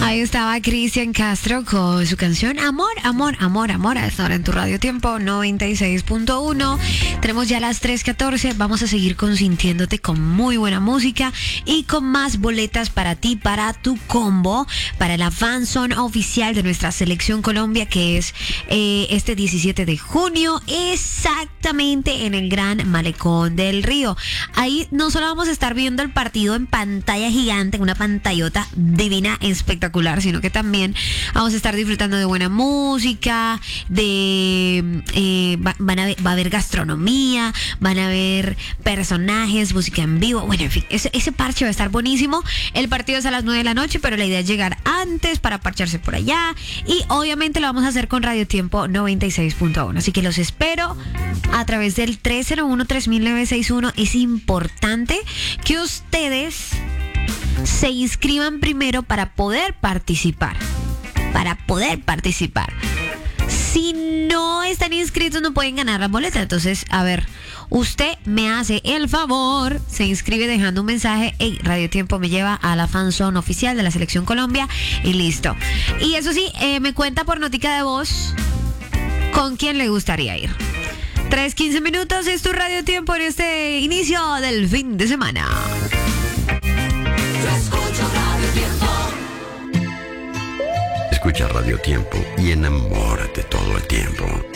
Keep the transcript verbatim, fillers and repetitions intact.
Ahí estaba Cristian Castro con su canción Amor, Amor, Amor, Amor. A esta hora en tu Radio Tiempo noventa y seis punto uno. Tenemos ya las tres catorce. Vamos a seguir consintiéndote con muy buena música y con más boletas para ti, para tu combo, para la fanzone oficial de nuestra Selección Colombia, que es eh, este diecisiete de junio, exactamente en el Gran Malecón del Río. Ahí no solo vamos a estar viendo el partido en pantalla gigante, una pantallota divina, espectacular, sino que también vamos a estar disfrutando de buena música, de eh, va, van a ver, va a haber gastronomía, van a haber personajes, música en vivo, bueno, en fin, ese, ese parche va a estar buenísimo. El partido es a las nueve de la noche, pero la idea es llegar antes para parcharse por allá, y obviamente lo vamos a hacer con Radio Tiempo noventa y seis punto uno, así que los espero a través del tres cero uno, tres mil novecientos sesenta y uno. Es importante que ustedes se inscriban primero para poder participar. Para poder participar. Si no están inscritos, no pueden ganar la boleta. Entonces, a ver, usted me hace el favor, se inscribe dejando un mensaje. Hey, Radio Tiempo me lleva a la fanzone oficial de la Selección Colombia y listo. Y eso sí, eh, me cuenta por notica de voz con quién le gustaría ir. tres quince minutos es tu Radio Tiempo en este inicio del fin de semana. Escucho Radio Tiempo. Escucha Radio Tiempo y enamórate todo el tiempo.